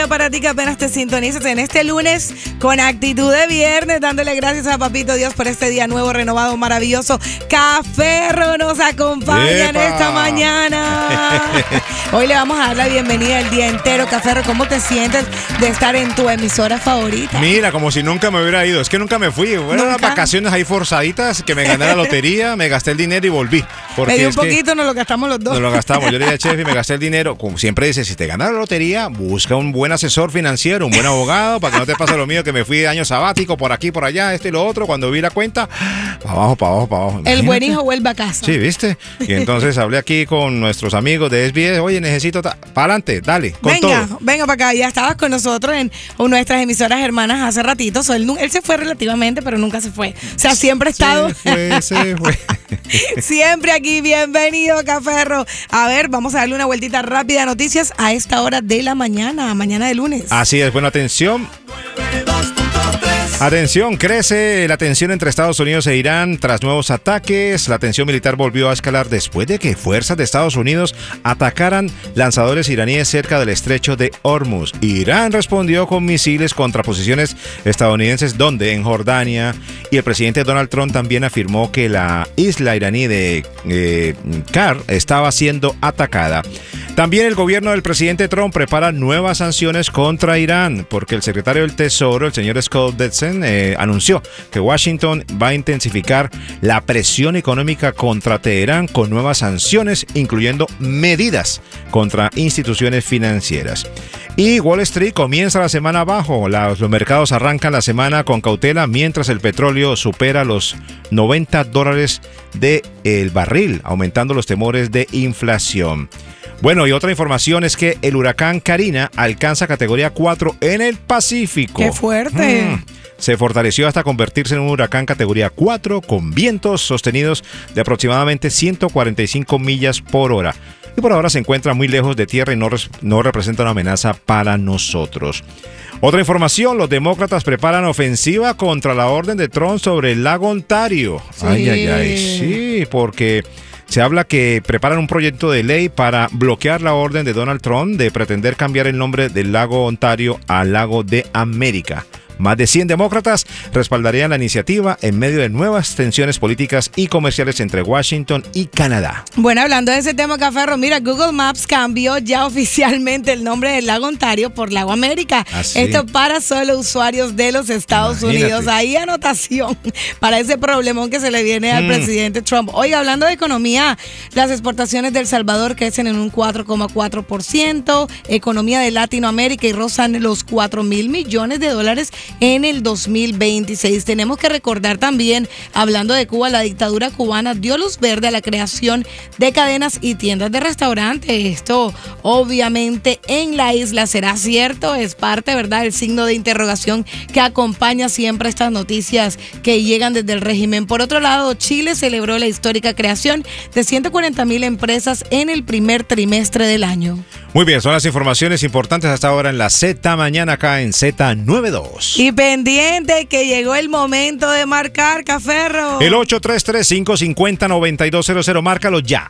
Para ti que apenas te sintonizas en este lunes con actitud de viernes, dándole gracias a Papito Dios por este día nuevo, renovado, maravilloso. Café nos acompaña en esta mañana. Hoy le vamos a dar la bienvenida el día entero. Café, ¿cómo te sientes de estar en tu emisora favorita? Mira, como si nunca me hubiera ido. Es que nunca me fui. Fueron unas vacaciones ahí forzaditas, que me gané la lotería, me gasté el dinero y volví. Me dio un poquito, nos lo gastamos los dos. Nos lo gastamos. Yo le dije a Chef y me gasté el dinero. Como siempre dice, si te ganas la lotería, busca un buen asesor financiero, un buen abogado, para que no te pase lo mío, que me fui de año sabático por aquí, por allá, esto y lo otro. Cuando vi la cuenta, para abajo, para abajo, para abajo. Imagínate. El buen hijo vuelve a casa. Sí, ¿viste? Y entonces hablé aquí con nuestros amigos de SBS. Oye, necesito... Para adelante, dale, con todo. Venga para acá. Ya estabas con nosotros en nuestras emisoras hermanas hace ratito. Él se fue relativamente, pero nunca se fue. O sea, siempre ha estado... Se fue. Siempre aquí. Bienvenido, Caferro. A ver, vamos a darle una vueltita rápida a noticias a esta hora de la mañana de lunes. Así es, bueno, atención. Atención, crece la tensión entre Estados Unidos e Irán tras nuevos ataques. La tensión militar volvió a escalar después de que fuerzas de Estados Unidos atacaran lanzadores iraníes cerca del estrecho de Hormuz. Irán respondió con misiles contra posiciones estadounidenses donde en Jordania, y el presidente Donald Trump también afirmó que la isla iraní de Kar estaba siendo atacada. También el gobierno del presidente Trump prepara nuevas sanciones contra Irán porque el secretario del Tesoro, el señor Scott Bessent, anunció que Washington va a intensificar la presión económica contra Teherán con nuevas sanciones, incluyendo medidas contra instituciones financieras. Y Wall Street comienza la semana abajo. Los mercados arrancan la semana con cautela mientras el petróleo supera los $90 del barril, aumentando los temores de inflación. Bueno, y otra información es que el huracán Karina alcanza categoría 4 en el Pacífico. ¡Qué fuerte! Se fortaleció hasta convertirse en un huracán categoría 4 con vientos sostenidos de aproximadamente 145 millas por hora. Y por ahora se encuentra muy lejos de tierra y no representa una amenaza para nosotros. Otra información, los demócratas preparan ofensiva contra la orden de Trump sobre el lago Ontario. Sí. Sí, porque... se habla que preparan un proyecto de ley para bloquear la orden de Donald Trump de pretender cambiar el nombre del lago Ontario al lago de América. Más de 100 demócratas respaldarían la iniciativa en medio de nuevas tensiones políticas y comerciales entre Washington y Canadá. Bueno, hablando de ese tema, Caferro, mira, Google Maps cambió ya oficialmente el nombre del lago Ontario por Lago América. ¿Sí? Esto para solo usuarios de los Estados Unidos. Ahí anotación para ese problemón que se le viene al presidente Trump. Oiga, hablando de economía, las exportaciones de El Salvador crecen en un 4,4%, economía de Latinoamérica y rozan los $4,000 millones en el 2026. Tenemos que recordar también, hablando de Cuba, la dictadura cubana dio luz verde a la creación de cadenas y tiendas de restaurantes. Esto obviamente en la isla será cierto, es parte, ¿verdad?, el signo de interrogación que acompaña siempre estas noticias que llegan desde el régimen. Por otro lado, Chile celebró la histórica creación de 140,000 empresas en el primer trimestre del año. Muy bien, son las informaciones importantes hasta ahora en la Z Mañana acá en Z92. Y pendiente que llegó el momento de marcar, Caferro. El 833-550-9200, márcalo ya.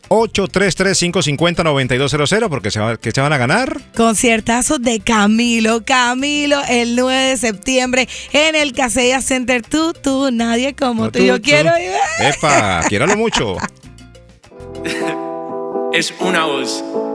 833-550-9200, porque ¿qué se van a ganar? Conciertazos de Camilo, el 9 de septiembre en el Casella Center. Tú, nadie como tú. Yo quiero ir. Epa, quiéralo mucho. Es una voz.